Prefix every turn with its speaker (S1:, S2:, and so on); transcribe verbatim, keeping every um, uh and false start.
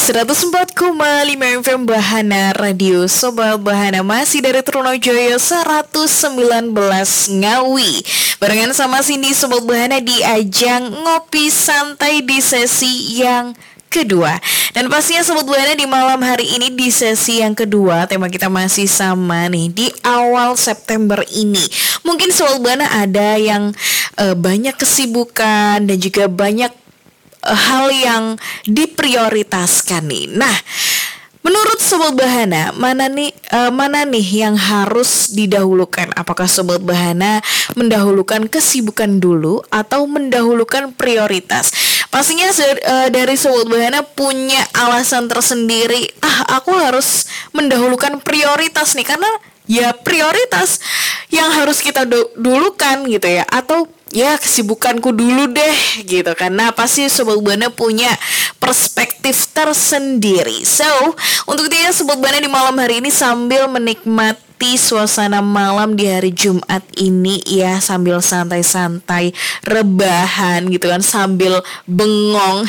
S1: seratus empat koma lima F M Bahana Radio Sobat Bahana, masih dari Trunojoyo seratus sembilan belas Ngawi. Barengan sama Cindy Sobat Bahana di ajang ngopi santai di sesi yang kedua. Dan pastinya Sobat Bahana di malam hari ini di sesi yang kedua, tema kita masih sama nih di awal September ini. Mungkin Sobat Bahana ada yang uh, banyak kesibukan dan juga banyak uh, hal yang diprioritaskan nih. Nah, menurut Sobat Bahana, mana nih uh, mana nih yang harus didahulukan? Apakah Sobat Bahana mendahulukan kesibukan dulu atau mendahulukan prioritas? Pastinya uh, dari Sobat Bahana punya alasan tersendiri. Ah, aku harus mendahulukan prioritas nih, karena ya prioritas yang harus kita do- dulukan gitu ya. Atau ya kesibukanku dulu deh gitu kan. Nah, pasti Sobat Bahana punya perspektif tersendiri. So, untuk itu ya Sobat Bahana di malam hari ini sambil menikmati suasana malam di hari Jumat ini ya, sambil santai-santai rebahan gitu kan, sambil bengong